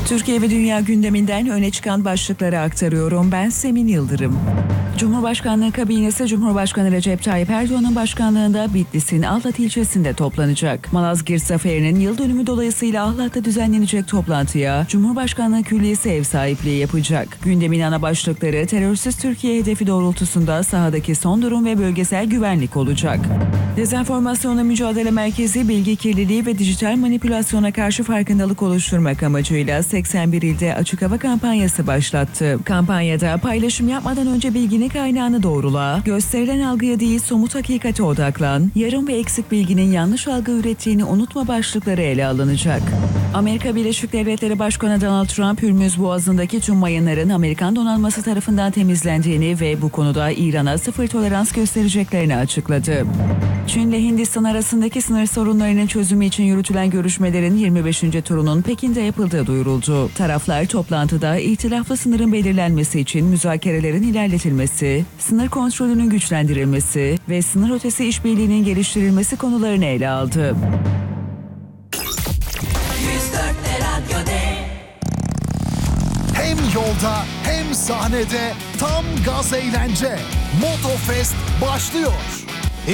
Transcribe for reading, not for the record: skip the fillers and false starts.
Türkiye ve dünya gündeminden öne çıkan başlıkları aktarıyorum. Ben Semin Yıldırım. Cumhurbaşkanlığı kabinesi Cumhurbaşkanı Recep Tayyip Erdoğan'ın başkanlığında Bitlis'in Ahlat ilçesinde toplanacak. Malazgirt Zaferi'nin yıl dönümü dolayısıyla Ahlat'ta düzenlenecek toplantıya Cumhurbaşkanlığı Külliyesi ev sahipliği yapacak. Gündemin ana başlıkları terörsüz Türkiye hedefi doğrultusunda sahadaki son durum ve bölgesel güvenlik olacak. Dezenformasyonla Mücadele Merkezi bilgi kirliliği ve dijital manipülasyona karşı farkındalık oluşturmak amacıyla 81 ilde açık hava kampanyası başlattı. Kampanyada paylaşım yapmadan önce bilginin kaynağını doğrula, gösterilen algıya değil somut hakikate odaklan, yarım ve eksik bilginin yanlış algı ürettiğini unutma başlıkları ele alınacak. Amerika Birleşik Devletleri Başkanı Donald Trump, Hürmüz Boğazı'ndaki tüm mayınların Amerikan donanması tarafından temizlendiğini ve bu konuda İran'a sıfır tolerans göstereceklerini açıkladı. Çin ile Hindistan arasındaki sınır sorunlarının çözümü için yürütülen görüşmelerin 25. turunun Pekin'de yapıldığı duyuruldu. Taraflar toplantıda ihtilaflı sınırın belirlenmesi için müzakerelerin ilerletilmesi, sınır kontrolünün güçlendirilmesi ve sınır ötesi işbirliğinin geliştirilmesi konularını ele aldı. Hem yolda hem sahnede tam gaz eğlence. Motofest başlıyor.